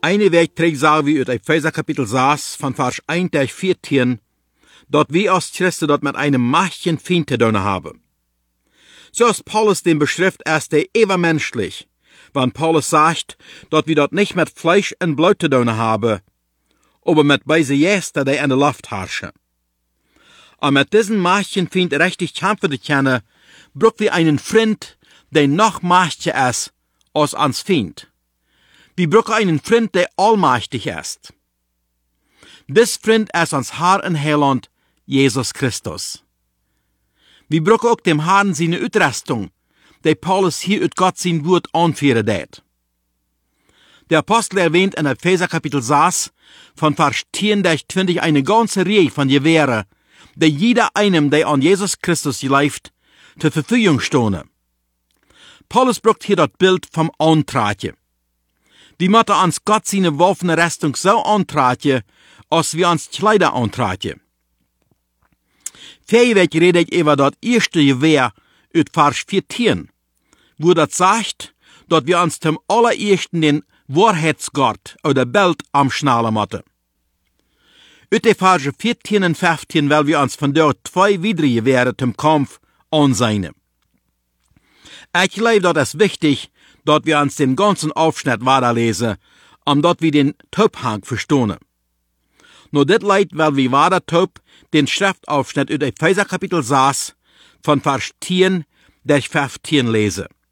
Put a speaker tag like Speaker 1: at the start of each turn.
Speaker 1: Eine Weg trägt sagen wir uit Epheser Kapitel 6 von Vers 1 durch 14, dort wir als Christen dort mit einem mächtigen Feind zu tun haben. So ist Paulus den beschrift als der ebermenschlich, wenn Paulus sagt, dort wir dort nicht mit Fleisch und Blut zu tun haben, aber mit beise Geister, die in der Luft herrschen. Und mit diesen mächtigen Feind richtig kämpfen zu können, braucht wir einen Freund, der noch mächtiger ist als ans Feind. Wir brauchen einen Freund, der allmächtig ist. Dies Freund ist uns Herr und Heiland, Jesus Christus. Wir brauchen auch dem Herrn seine Utrüstung, der Paulus hier ut Gott sein Wort anführen wird. Der Apostel erwähnt in Epheser Kapitel 6 von Vers 10 durch 20 eine ganze Reihe von Gewehren, die jeder einem, der an Jesus Christus läuft, zur Verfügung stehen. Paulus braucht hier das Bild vom Antratje. Wir müssen uns Gott seine wolfene Rüstung so antratje, als wir uns Kleider antratje. Vorweg rede ich über das erste Gewehr uit Vers 14, wo das sagt, dass wir uns zum allerersten den Wahrheitsgott oder Bild am Schnallen müssen. Uit die Verse 14 und 15 weil wir uns von dort zwei weitere Gewehre zum Kampf ansehen. Ich glaube, das ist wichtig, dass wir uns den ganzen Aufschnitt weiterlesen, dort wir den Topphang verstehen. Nur dit leid, weil wir weiter top den Schriftaufschnitt uit Epheser Kapitel 6 von Vers 10 durch 15 lesen.